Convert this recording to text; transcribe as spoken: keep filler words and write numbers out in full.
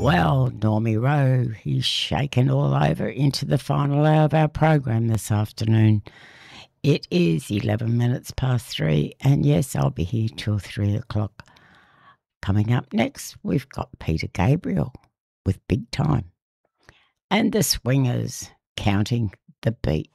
Well, Normie Rowe, he's shaken all over into the final hour of our program this afternoon. It is eleven minutes past three, and yes, I'll be here till three o'clock. Coming up next, we've got Peter Gabriel with Big Time and the Swingers, Counting the Beat.